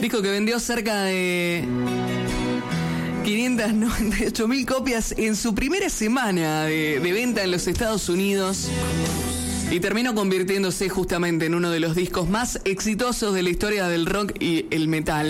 Disco que vendió cerca de 598.000 copias en su primera semana de venta en los Estados Unidos. Y terminó convirtiéndose justamente en uno de los discos más exitosos de la historia del rock y el metal.